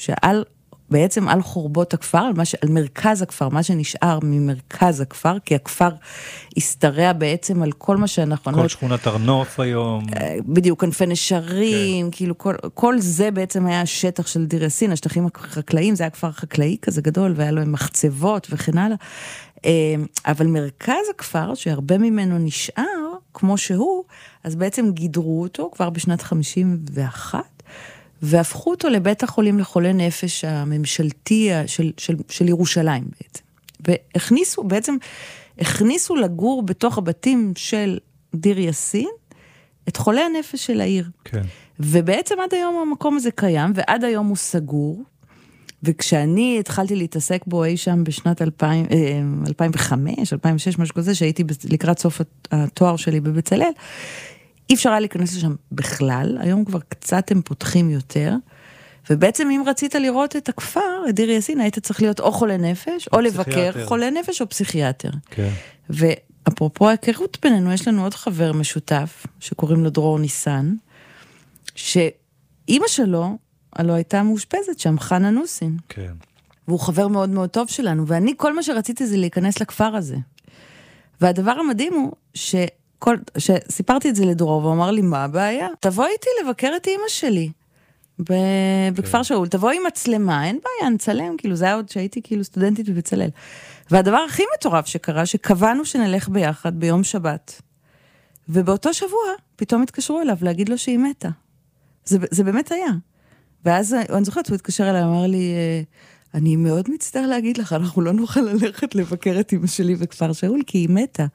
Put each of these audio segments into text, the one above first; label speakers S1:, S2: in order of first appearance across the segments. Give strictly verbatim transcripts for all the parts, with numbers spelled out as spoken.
S1: שעל, בעצם על חורבות הכפר, על, מה ש, על מרכז הכפר, מה שנשאר ממרכז הכפר, כי הכפר הסתרע בעצם על כל מה שאנחנו...
S2: כל שכונת ארנוף היום.
S1: בדיוק, כנפי נשרים, okay. כאילו כל, כל זה בעצם היה השטח של דיר יאסין, השטחים החקלאיים, זה היה כפר חקלאי כזה גדול, והיה לו מחצבות וכן הלאה. אבל מרכז הכפר, שהרבה ממנו נשאר, כמו שהוא, אז בעצם גידרו אותו כבר בשנת חמישים ואחת, והפכו אותו לבית החולים לחולי נפש הממשלתי של, של, של ירושלים בעצם. והכניסו, בעצם, הכניסו לגור בתוך הבתים של דיר יאסין, את חולי הנפש של העיר.
S2: כן.
S1: ובעצם עד היום המקום הזה קיים, ועד היום הוא סגור, וכשאני התחלתי להתעסק בו אי שם בשנת אלפיים, אלפיים וחמש, אלפיים ושש, משהו כזה, שהייתי לקראת סוף התואר שלי בבצלאל, אי אפשר היה להיכנס לשם בכלל, היום כבר קצת הם פותחים יותר, ובעצם אם רצית לראות את הכפר, את דיר יאסין, היית צריך להיות או חולה נפש, או לבקר חולה נפש או פסיכיאטר.
S2: כן.
S1: ואפרופו ההיכרות בינינו, יש לנו עוד חבר משותף, שקוראים לו דרור ניסן, שאימא שלו, הלא הייתה מאושפזת שם, חנה נוסין.
S2: כן.
S1: והוא חבר מאוד מאוד טוב שלנו, ואני כל מה שרציתי זה להיכנס לכפר הזה. והדבר המדהים הוא, שכל, שסיפרתי את זה לדרור, והוא אמר לי, מה הבעיה? תבוא איתי לבקר את אימא שלי, בכפר שאול, תבוא עם מצלמה, אין בעיה, נצלם, כאילו, זה היה עוד שהייתי כאילו סטודנטית בבצלאל. והדבר הכי מטורף שקרה, שקבענו שנלך ביחד ביום שבת, ובאותו שבוע, פתאום התקשרו אליו להגיד לו שהיא מתה. זה, זה באמת היה. ואז, אני זוכרת, הוא התקשר אליי, אמר לי, אני מאוד מצטער להגיד לך, אנחנו לא נוכל ללכת לבקר את אמא שלי בכפר שאול, כי היא מתה.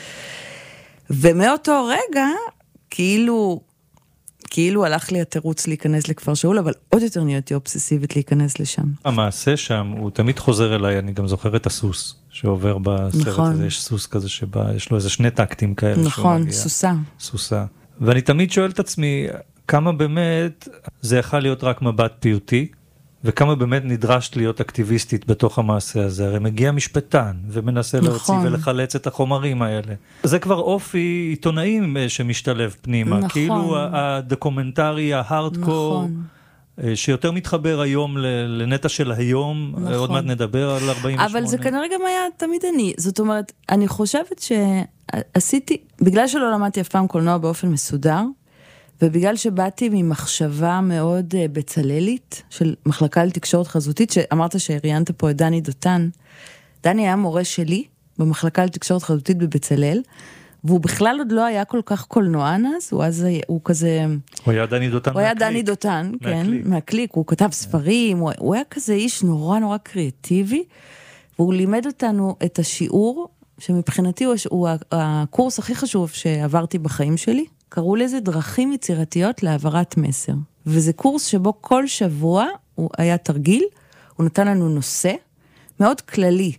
S1: ומאותו רגע, כאילו, כאילו הלך לי התירוץ להיכנס לכפר שאול, אבל עוד יותר נהייתי אובססיבית להיכנס לשם.
S2: המעשה שם, הוא תמיד חוזר אליי, אני גם זוכר את הסוס, שעובר בסרט
S1: נכון.
S2: הזה, יש סוס כזה שבא, יש לו איזה שני טקטים כאלה.
S1: נכון, סוסה.
S2: סוסה. ואני תמיד שואל את עצמי, כמה באמת זה יכול להיות רק מבט פיוטי, וכמה באמת נדרשת להיות אקטיביסטית בתוך המעשה הזה. הרי מגיע משפטן ומנסה נכון. להוציא ולחלץ את החומרים האלה. זה כבר אופי עיתונאים שמשתלב פנימה. נכון. כאילו הדוקומנטרי, ההארדקור, נכון. שיותר מתחבר היום לנטע של היום, נכון. עוד מעט נדבר על ארבעים ושמונה.
S1: אבל זה כנראה גם היה תמיד אני. זאת אומרת, אני חושבת שעשיתי, בגלל שלא למדתי אף פעם קולנוע באופן מסודר, ובגלל שבאתי ממחשבה מאוד בצללית, של מחלקה לתקשורת חזותית, שאמרת שהראיינת פה את דני דותן, דני היה מורה שלי, במחלקה לתקשורת חזותית בבצלאל, והוא בכלל עוד לא היה כל כך קולנוען אז, הוא אז, הוא כזה...
S2: הוא היה דני דותן
S1: מהקליק. הוא היה דני דותן, כן, מהקליק, הוא כתב ספרים, הוא, הוא היה כזה איש נורא נורא קריאטיבי, והוא לימד אותנו את השיעור, שמבחינתי הוא, הוא הקורס הכי חשוב שעברתי בחיים שלי, קראו לזה דרכים יצירתיות להעברת מסר. וזה קורס שבו כל שבוע הוא היה תרגיל, הוא נתן לנו נושא מאוד כללי,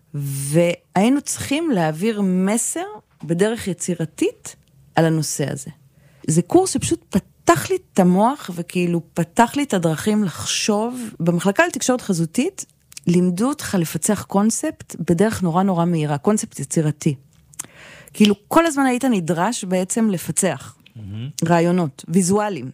S1: והיינו צריכים להעביר מסר בדרך יצירתית על הנושא הזה. זה קורס שפשוט פתח לי את המוח, וכאילו פתח לי את הדרכים לחשוב. במחלקה לתקשורת חזותית, לימדו אותך לפצח קונספט בדרך נורא נורא מהירה, קונספט יצירתי. כאילו כל הזמן היית נדרש בעצם לפצח mm-hmm. רעיונות, ויזואליים.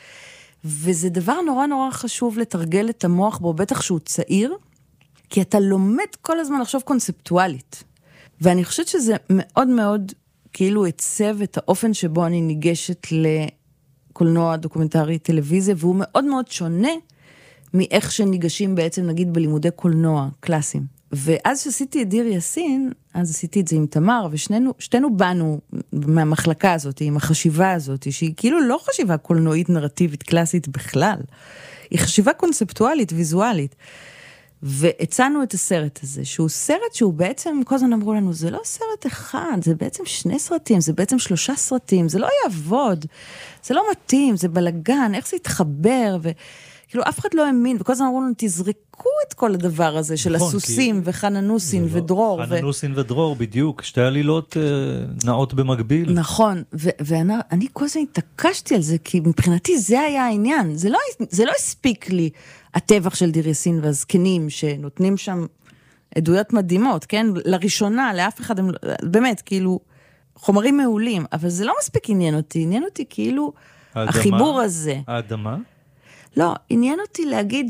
S1: וזה דבר נורא נורא חשוב לתרגל את המוח בו, בטח שהוא צעיר, כי אתה לומד כל הזמן לחשוב קונספטואלית. ואני חושבת שזה מאוד מאוד כאילו הצב את האופן שבו אני ניגשת לקולנוע דוקומנטרי טלוויזיה, והוא מאוד מאוד שונה מאיך שניגשים בעצם נגיד בלימודי קולנוע קלאסיים. ואז שעשיתי את דיר יאסין, אז עשיתי את זה עם תמר, ושנינו, שתינו באנו מהמחלקה הזאת, עם החשיבה הזאת, שהיא כאילו לא חשיבה קולנועית נרטיבית קלאסית בכלל, היא חשיבה קונספטואלית, ויזואלית. והצענו את הסרט הזה, שהוא סרט שהוא בעצם, כל הזמן אמרו לנו, זה לא סרט אחד, זה בעצם שני סרטים, זה בעצם שלושה סרטים, זה לא יעבוד, זה לא מתאים, זה בלגן, איך זה יתחבר, ו... כאילו אף אחד לא האמין, וכל הזמן אמרו לנו, תזרקו את כל הדבר הזה של הסוסים וחנה נוסין ודרור.
S2: חנה נוסין ודרור, בדיוק, שתי עלילות נעות במקביל.
S1: נכון, ואני כל הזמן התעקשתי על זה, כי מבחינתי זה היה העניין, זה לא הספיק לי הטבח של דיר יאסין והזקנים, שנותנים שם עדויות מדהימות, כן? לראשונה, לאף אחד, באמת, כאילו, חומרים מעולים, אבל זה לא מספיק עניין אותי, עניין אותי כאילו, החיבור הזה.
S2: האדמה?
S1: לא, עניין אותי להגיד